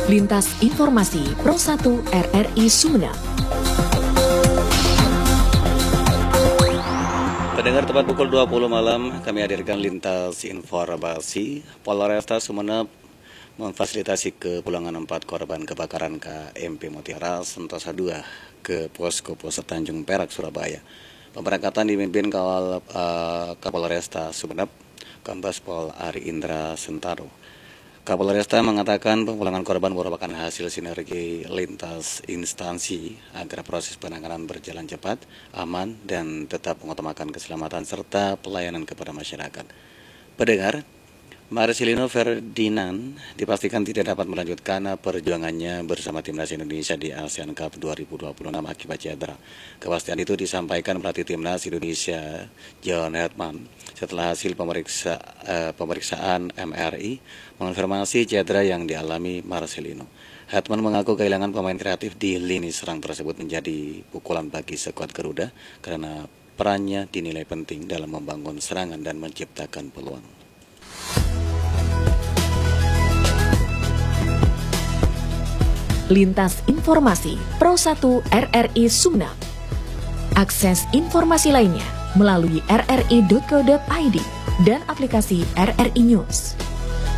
Lintas Informasi Pro 1 RRI Sumeneb. Pendengar, tepat pukul 20 malam kami hadirkan Lintas Informasi. Polresta Sumeneb memfasilitasi kepulangan 4 korban kebakaran KMP Mutiara Sentosa II ke posko Tanjung Perak, Surabaya. Pemberangkatan dipimpin Kapolresta Sumeneb, Kombes Pol Ari Indra Sentaro. Kapolresta mengatakan pemulangan korban merupakan hasil sinergi lintas instansi agar proses penanganan berjalan cepat, aman, dan tetap mengutamakan keselamatan serta pelayanan kepada masyarakat. Pendengar, Marcelino Ferdinand dipastikan tidak dapat melanjutkan perjuangannya bersama timnas Indonesia di ASEAN Cup 2026 akibat cedera. Kepastian itu disampaikan pelatih timnas Indonesia John Hetman setelah hasil pemeriksaan MRI mengonfirmasi cedera yang dialami Marcelino. Hetman mengaku kehilangan pemain kreatif di lini serang tersebut menjadi pukulan bagi skuad Garuda karena perannya dinilai penting dalam membangun serangan dan menciptakan peluang. Lintas Informasi Pro 1 RRI Sumeneb. Akses informasi lainnya melalui rri.co.id dan aplikasi RRI News.